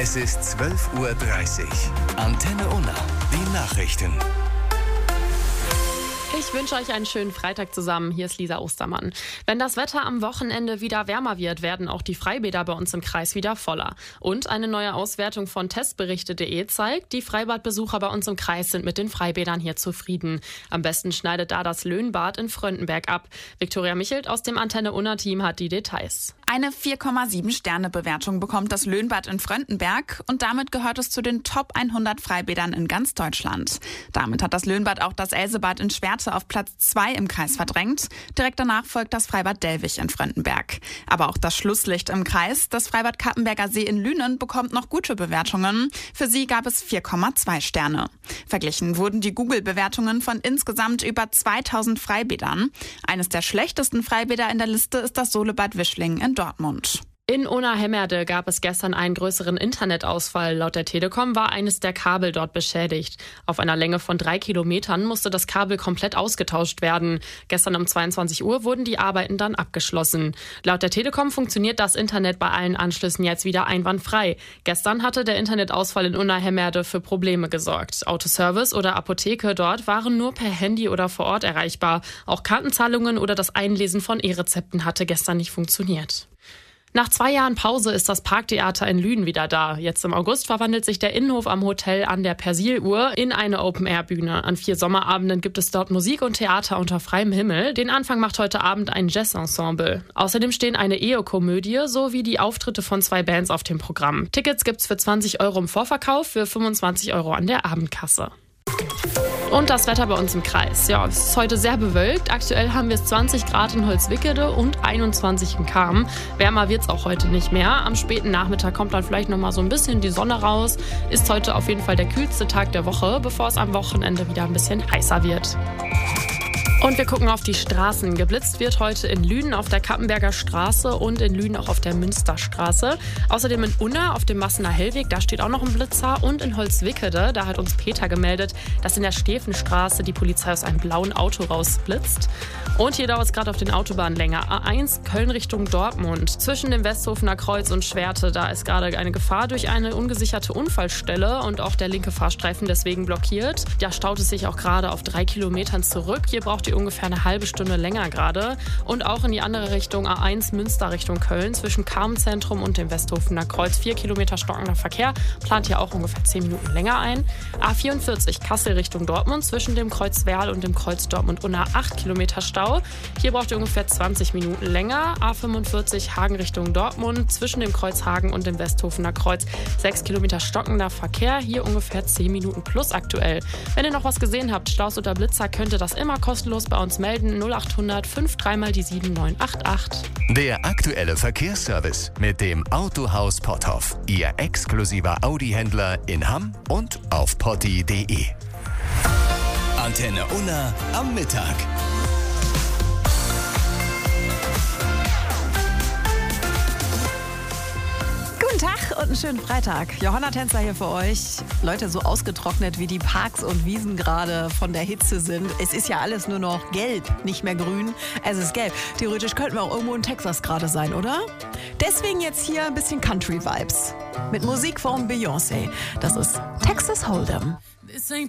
Es ist 12:30 Uhr. Antenne Unna, die Nachrichten. Ich wünsche euch einen schönen Freitag zusammen. Hier ist Lisa Ostermann. Wenn das Wetter am Wochenende wieder wärmer wird, werden auch die Freibäder bei uns im Kreis wieder voller. Und eine neue Auswertung von testberichte.de zeigt, die Freibadbesucher bei uns im Kreis sind mit den Freibädern hier zufrieden. Am besten schneidet da das Löhnbad in Fröndenberg ab. Viktoria Michelt aus dem Antenne Unna-Team hat die Details. Eine 4,7-Sterne-Bewertung bekommt das Löhnbad in Fröndenberg und damit gehört es zu den Top 100 Freibädern in ganz Deutschland. Damit hat das Löhnbad auch das Elsebad in Schwerte auf Platz 2 im Kreis verdrängt. Direkt danach folgt das Freibad Dellwig in Fröndenberg. Aber auch das Schlusslicht im Kreis, das Freibad Kappenberger See in Lünen, bekommt noch gute Bewertungen. Für sie gab es 4,2 Sterne. Verglichen wurden die Google-Bewertungen von insgesamt über 2000 Freibädern. Eines der schlechtesten Freibäder in der Liste ist das Solebad Wischling in Dortmund. In Unna-Hemmerde gab es gestern einen größeren Internetausfall. Laut der Telekom war eines der Kabel dort beschädigt. Auf einer Länge von 3 Kilometern musste das Kabel komplett ausgetauscht werden. Gestern um 22 Uhr wurden die Arbeiten dann abgeschlossen. Laut der Telekom funktioniert das Internet bei allen Anschlüssen jetzt wieder einwandfrei. Gestern hatte der Internetausfall in Unna-Hemmerde für Probleme gesorgt. Autoservice oder Apotheke dort waren nur per Handy oder vor Ort erreichbar. Auch Kartenzahlungen oder das Einlesen von E-Rezepten hatte gestern nicht funktioniert. Nach 2 Jahren Pause ist das Parktheater in Lünen wieder da. Jetzt im August verwandelt sich der Innenhof am Hotel an der Persiluhr in eine Open-Air-Bühne. An 4 Sommerabenden gibt es dort Musik und Theater unter freiem Himmel. Den Anfang macht heute Abend ein Jazz-Ensemble. Außerdem stehen eine Ehekomödie sowie die Auftritte von 2 Bands auf dem Programm. Tickets gibt's für 20 € im Vorverkauf, für 25 € an der Abendkasse. Und das Wetter bei uns im Kreis. Ja, es ist heute sehr bewölkt. Aktuell haben wir 20 Grad in Holzwickede und 21 in Cham. Wärmer wird es auch heute nicht mehr. Am späten Nachmittag kommt dann vielleicht noch mal so ein bisschen die Sonne raus. Ist heute auf jeden Fall der kühlste Tag der Woche, bevor es am Wochenende wieder ein bisschen heißer wird. Und wir gucken auf die Straßen. Geblitzt wird heute in Lünen auf der Kappenberger Straße und in Lünen auch auf der Münsterstraße. Außerdem in Unna auf dem Massener Hellweg, da steht auch noch ein Blitzer. Und in Holzwickede, da hat uns Peter gemeldet, dass in der Stefenstraße die Polizei aus einem blauen Auto rausblitzt. Und hier dauert es gerade auf den Autobahnen länger. A1 Köln Richtung Dortmund. Zwischen dem Westhofener Kreuz und Schwerte, da ist gerade eine Gefahr durch eine ungesicherte Unfallstelle und auch der linke Fahrstreifen deswegen blockiert. Da staut es sich auch gerade auf 3 Kilometern zurück. Hier braucht ihr ungefähr eine halbe Stunde länger gerade. Und auch in die andere Richtung, A1 Münster Richtung Köln, zwischen Carmenzentrum und dem Westhofener Kreuz. 4 Kilometer stockender Verkehr, plant hier auch ungefähr 10 Minuten länger ein. A44 Kassel Richtung Dortmund, zwischen dem Kreuz Werl und dem Kreuz Dortmund-Unna 8 Kilometer Stau. Hier braucht ihr ungefähr 20 Minuten länger. A45 Hagen Richtung Dortmund, zwischen dem Kreuz Hagen und dem Westhofener Kreuz 6 Kilometer stockender Verkehr. Hier ungefähr 10 Minuten plus aktuell. Wenn ihr noch was gesehen habt, Staus oder Blitzer, könnt ihr das immer kostenlos bei uns melden. 0800 53 mal die 7988. Der aktuelle Verkehrsservice mit dem Autohaus Potthoff. Ihr exklusiver Audi-Händler in Hamm und auf potti.de. Antenne Unna am Mittag. Guten Tag und einen schönen Freitag. Johanna Tänzer hier für euch. Leute, so ausgetrocknet wie die Parks und Wiesen gerade von der Hitze sind. Es ist ja alles nur noch gelb, nicht mehr grün. Es ist gelb. Theoretisch könnten wir auch irgendwo in Texas gerade sein, oder? Deswegen jetzt hier ein bisschen Country-Vibes. Mit Musik von Beyoncé. Das ist Texas Hold'em. This ain't